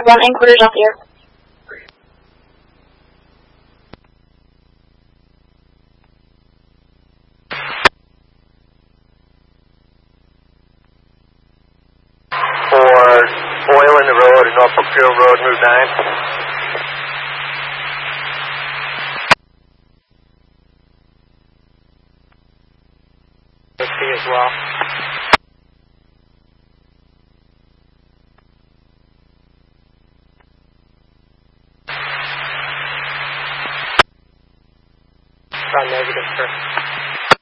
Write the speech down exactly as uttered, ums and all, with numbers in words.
one inquiries up here. For oil in the road, Norfolk Fuel Road, Route nine. Whiskey as well. Try negative, sir.